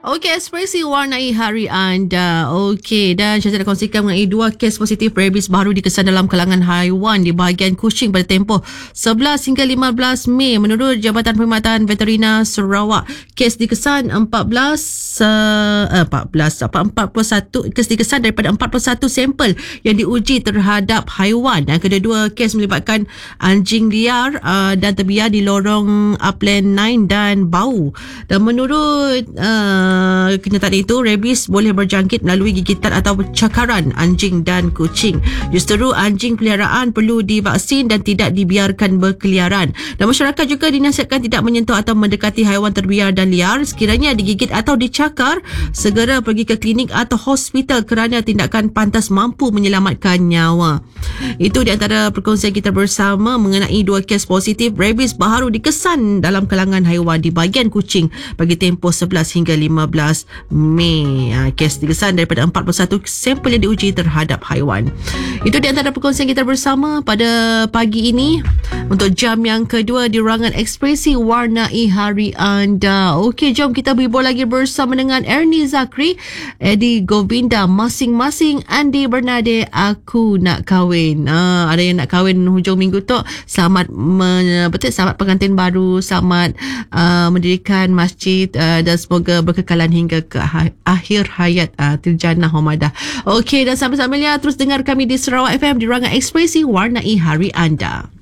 Okey, ekspresi warnai hari anda. Okey, dan saya nak kongsikan mengenai 2 kes positif rabies baru dikesan dalam kalangan haiwan di bahagian Kuching pada tempoh 11 hingga 15 Mei. Menurut Jabatan Perkhidmatan Veterina Sarawak, kes dikesan 41 kes dikesan daripada 41 sampel yang diuji terhadap haiwan. Dan kedua-dua kes melibatkan anjing liar dan terbiar di lorong Upland 9 dan Bau. Dan menurut kenyataan itu, rabies boleh berjangkit melalui gigitan atau cakaran anjing dan kucing. Justeru anjing peliharaan perlu divaksin dan tidak dibiarkan berkeliaran. Dan masyarakat juga dinasihatkan tidak menyentuh atau mendekati haiwan terbiar dan liar. Sekiranya digigit atau dicakar, segera pergi ke klinik atau hospital kerana tindakan pantas mampu menyelamatkan nyawa. Itu di antara perkongsian kita bersama mengenai 2 kes positif rabies baru dikesan dalam kalangan haiwan di bahagian Kuching bagi tempoh 11 hingga 15 Mei. Kes dikesan daripada 41 sampel yang diuji terhadap haiwan. Itu di antara perkongsian kita bersama pada pagi ini untuk jam yang kedua di Rangan Ekspresi Warnai Hari Anda. Okey, jom kita berbual lagi bersama dengan Ernie Zakri, Eddie Govinda, Masing-Masing, Andi Bernade, Aku Nak Kahwin. Ada yang nak kahwin hujung minggu tu, selamat selamat pengantin baru, selamat mendirikan masjid dan semoga berkekalan hingga ke akhir hayat Tirjana Homadah. Okey, dan sambil-sambilnya terus dengar kami di Sarawak FM di Rangan Ekspresi Warnai Hari Anda.